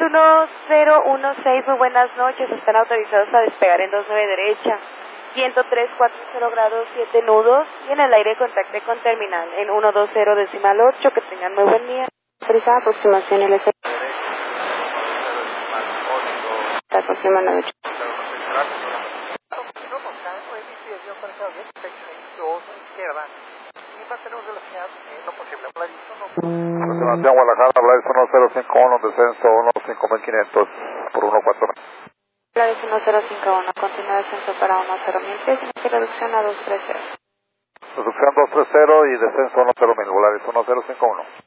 1016, muy buenas noches, están autorizados a despegar en 29 derecha, 10340 grados, 7 nudos, y en el aire contacte con terminal en 120 decimal 8, que tengan muy buen día. Autorizada aproximación LC. Está aproximando 8. Aproximación Guadalajara, Blaze 1051, descenso 15500 por 14. Blaze 1051, continúa descenso para 10000 pies, reducción a 230. Reducción 230 y descenso 10000, Blaze 1051.